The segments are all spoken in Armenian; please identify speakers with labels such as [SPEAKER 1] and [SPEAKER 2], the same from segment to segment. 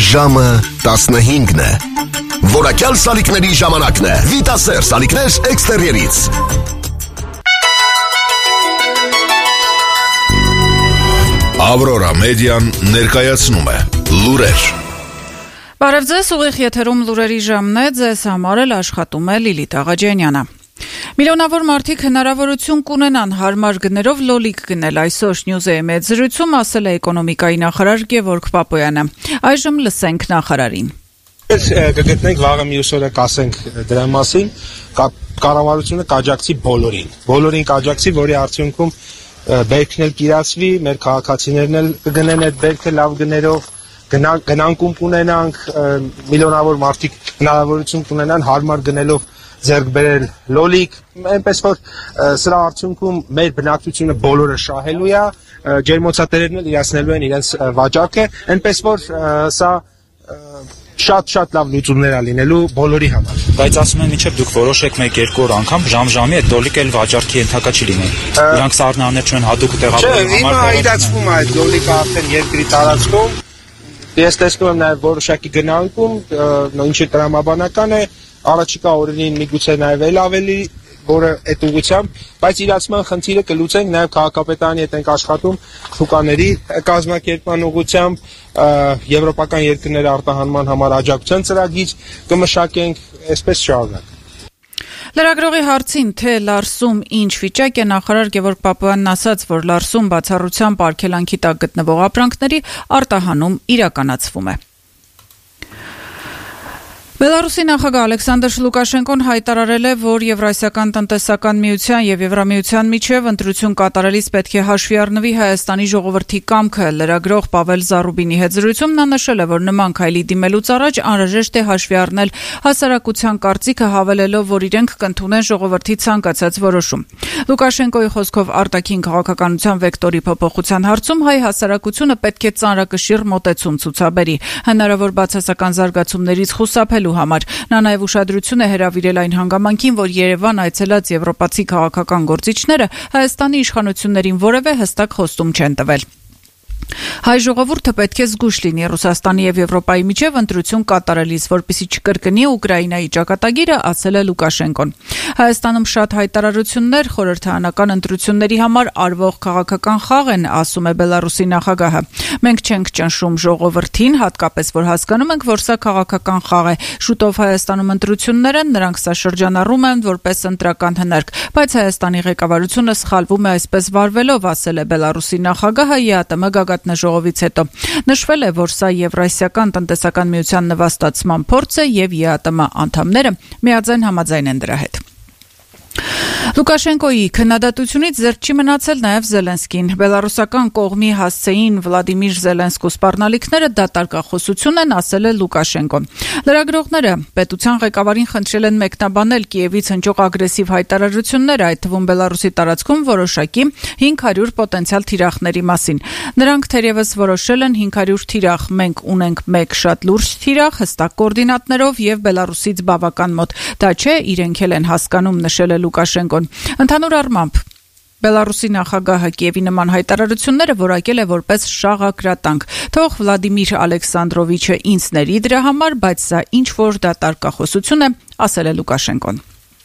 [SPEAKER 1] Ժամը 15-ն է։ Որակյալ սալիկների ժամանակն է։ Վիտասեր սալիկներ էքստերիերից։ Ավրորա մեդիան ներկայացնում է լուրեր։
[SPEAKER 2] Բարև ձեզ, ուղիղ եթերում լուրերի ժամն է, ձեզ համար էլ աշխատում է Լիլիթ Աղաջանյանը։ Միլիոնավոր մարդիկ հնարավորություն կունենան հարմար գներով լոլիկ գնել, այսօր Նյուզեի մեծ զրույցում ասել է էկոնոմիկայի նախարար Գևորգ Պապոյանը։ Այժմ լսենք նախարարին։
[SPEAKER 3] Կգտնենք վաղը մյուս օրը կասենք դրա մասին, կառավարությունը կաջակցի բոլորին կաջակցի, որի արդյունքում բերքն էլ կիրացվի, մեր քաղաքացիներն էլ կգնեն այդ բերքը լավ գներով, գնանկում կունենանք, միլիոնավոր մարդիկ հնարավորություն կունենան հարմար գնելով ձեռք բերել լոլիկ, այնպես որ սրա արդյունքում մեր բնակչությունը բոլորը շահելու է, ջերմոցատերերն էլ իրացնելու են իրենց վաճառքը, այնպես որ սա շատ լավ լուծումներ է լինելու բոլորի համար։
[SPEAKER 4] Բայց ասում են մինչև դուք որոշեք 1-2 օր անգամ ժամ-ժամի այդ լոլիկը էլ վաճառքի ենթակա չի լինի։ Իրանք սառնաներ չեն հատուկ տեղավորելու համար։
[SPEAKER 3] Հիմա իրացվում է այդ լոլիկը արդեն երկրի տարածքում։ Ես տեսնում եմ նաև որոշակի գնանկում, ինչը տրամաբանական է, առաջիկա օրերին միգուցե նաև ավելի, որը այդ ուղղությամբ, բայց իրացման խնդիրը կլուծենք, նաև քաղաքապետարանի հետ ենք աշխատում շուկաների կազմակերպման ուղղությամբ, եվրոպական երկրների արտահանման համար աջակցության ծրագիր կմշակենք, այսպես շարունակ։
[SPEAKER 2] Լրագրողի հարցին, թե Լարսում ինչ վիճակ է, նախարար Գևորգ Պապոյանն ասաց, որ Լարսում բացառությամբ արգելանքի տակ գտնվող ապրանքների արտահանում իրականացվում է։ Բելարուսի նախագահ Ալեքսանդր Լուկաշենկոն հայտարարել է, որ Եվրասիական տնտեսական միության եւ Եվրամիության միջև ընտրություն կատարելիս պետք է հաշվի առնվի Հայաստանի ժողովրդի կամքը։ Լրագրող Պավել Զարուբինի հետ զրույցում նա նշել է, որ նման քայլի դիմելուց առաջ անհրաժեշտ է հաշվի առնել հասարակության կարծիքը, հավելելով, որ իրենք կընդունեն ժողովրդի ցանկացած որոշում։ Լուկաշենկոյի խոսքով արտաքին քաղաքականության վեկտորի փոփոխության հարցում հայ հասարակությունը պետք է ծանրակշիռ մոտեցում ցուցաբերի, հնարավոր բացասական զարգացումներից խուսափելու համար։ Նա նաև ուշադրություն է հրավիրել այն հանգամանքին, որ Երևան այցելած եվրոպացի քաղաքական գործիչները Հայաստանի իշխանություններին որևէ հստակ խոստում չեն տվել։ Հայ ժողովուրդը պետք է զգույշ լինի Ռուսաստանի եւ Եվրոպայի միջև ընտրություն կատարելիս, որպեսզի չկրկնի Ուկրաինայի ճակատագիրը, ասել է Լուկաշենկոն։ Հայաստանում շատ հայտարարություններ խորհրդարանական ընտրությունների համար արվող քաղաքական խաղ են, ասում է Բելարուսի նախագահը։ Մենք չենք ճնշում ժողովրդին, հատկապես որ հասկանում ենք, որ սա քաղաքական խաղ է։ Շուտով Հայաստանում ընտրություններ են, նրանք սա շրջանառում են որպես ընտրական հնարք, բայց Հայաստանի ղեկավարությունը սխալվում է այսպես վարվելով, ասել է Բելարուսի նախագահը ԵԱՏՄ գագաթնաժողովից հետո։ Նշվել է, որ սա Եվրասիական տնտեսական միության նվաստացման փորձ է եւ ԵԱՏՄ անդամները միաձայն համաձայն են դրա հետ։ Լուկաշենկոյի քննադատությունից զերծ չի մնացել նաև Զելենսկին։ Բելարուսական կողմի հասցեին Վլադիմիր Զելենսկու սպառնալիքները դատարկախոսություն են, ասել է Լուկաշենկոն։ Լրագրողները պետության ղեկավարին խնդրել են մեկնաբանել Կիևից հնչող ագրեսիվ հայտարարությունները, այդ թվում Բելարուսի տարածքում որոշակի 500 պոտենցիալ թիրախների մասին։ Նրանք թերևս որոշել են 500 թիրախ, մենք ունենք մեկ շատ լուրջ թիրախ, հստակ կոորդինատներով եւ Բելարուսից բավական մոտ։ Դա չէ, իրենք էլ են հասկանում, նշել է Լուկաշենկոն։ Ընդհանուր առմամբ Բելարուսի նախագահը Կիևի նման հայտարարությունները որակել է որպես շաղակրատանք։ Թող Վլադիմիր Ալեքսանդրովիչը ինձ ների դրա համար, բայց սա ինչ որ դատարկախոսություն է, ասել է Լուկաշենկոն։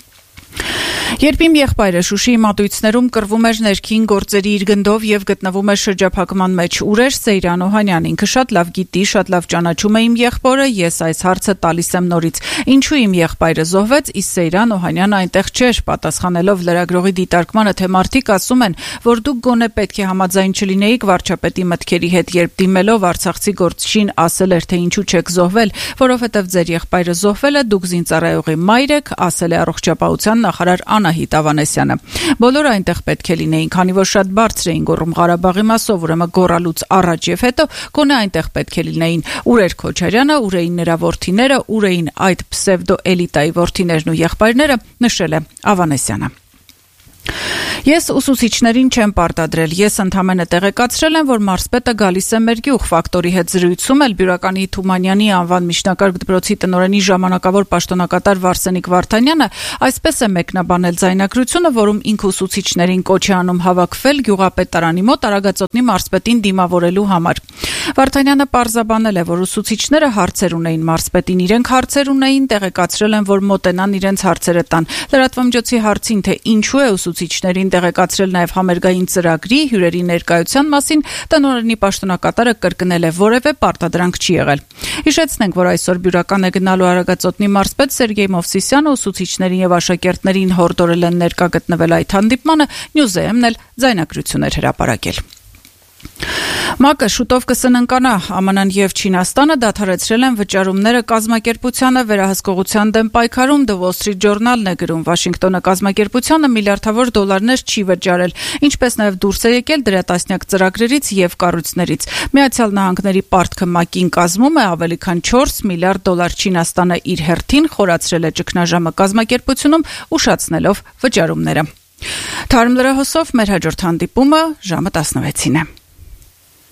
[SPEAKER 2] Երբ իմ եղբայրը Շուշիի մատույցներում կռվում էր ներքին գործերի իր գնդով եւ գտնվում էր շրջափակման մեջ, ուր էր Սեյրան Օհանյան, ինքը շատ լավ գիտի, շատ լավ ճանաչում է իմ եղբորը, ես այս հարցը տալիս եմ նորից։ Ինչու իմ եղբայրը զոհվեց, իսկ Սեյրան Օհանյանը այնտեղ չէր, պատասխանելով լրագրողի դիտարկմանը, թե մարդիկ ասում են, որ դուք գոնե պետք է համաձայն չլինեիք վարչապետի մտքերի հետ, երբ դիմելով արցախցի գործչին ասել էր, թե ինչու չեք զոհվել, որովհետեւ ձեր եղբայրը զոհվել է, դուք զինծառայողի մայր եք, ասել է առողջապահության նախարար Անահիտ Ավանեսյանը։ Բոլորը այնտեղ պետք է լինեին, քանի որ շատ բարձր էին գոռում Ղարաբաղի մասով, ուրեմն գոռալուց առաջ եւ հետո գոնե այնտեղ պետք է լինեին։ Ուր էր Քոչարյանը, ուր էին նրա որդիները, ուր էին այդ պսևդո էլիտայի որդիներն ու եղբայրները, նշել է Ավանեսյանը։ Ես ուսուցիչներին չեմ պարտադրել, ես ընդհանրապես տեղեկացրել եմ, որ մարզպետը գալիս է մեր գյուղ, ֆակտորի հետ զրույցում էլ Բյուրականի Թումանյանի անվան միջնակարգ դպրոցի տնօրենի ժամանակավոր պաշտոնակատար Վարսենիկ Վարդանյանը այսպես է մեկնաբանել ձայնագրությունը, որում ինքը ուսուցիչներին կոչ է անում հավաքվել գյուղապետարանի մոտ Արագածոտնի մարզպետին դիմավորելու համար։ Վարդանյանը պարզաբանել է, որ ուսուցիչները հարցեր ունեին մարզպետին, իրենք հարցեր ունեին, տեղեկացրել են, որ մոտենան իրենց հարցերը տան։ Լրատվամիջոցի հարցին, թե ինչու է ուսուցիչներին տեղեկացրել նաև համերգային ծրագրի հյուրերի ներկայության մասին, տնօրենի պաշտոնակատարը կրկնել է, որևէ պարտադրանք չի եղել։ Հիշեցնենք, որ այսօր բյուրական է գնալու Արագածոտնի մարզպետ Սերգեյ Մովսիսյանը ուսուցիչներին եւ աշակերտներին հորդորել են ներկա գտնվել այդ հանդիպմանը, Նյուզեեմն էլ ձայնագրություններ հրապարակել։ ՄԱԿ-ը շուտով կսննկանա, ԱՄՆ-ն եւ Չինաստանը դադարեցրել են վճարումները կազմակերպությանը վերահսկողության դեմ պայքարում, The Wall Street Journal-ն է գրում, Վաշինգտոնը կազմակերպությանը միլիարդավոր դոլարներ չի վճարել, ինչպես նաեւ դուրս է եկել դրա տասնյակ ծրագրերից եւ կառույցներից։ Միացյալ Նահանգների պարտքը ՄԱԿ-ին կազմում է ավելի քան 4 միլիարդ դոլար։ Չինաստանը իր հերթին խորացրել է ճգնաժամը կազմակերպությունում, ուշացնելով վճարումները։ Թարմ լրահոսով մեր հաջորդ հանդիպումը ժամը 16-ին է։